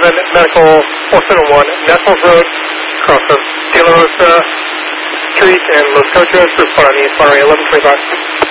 Medical 471, Nestles Road, across from De La Rosa Street and Los Cochos, report on the Inquiry 1125.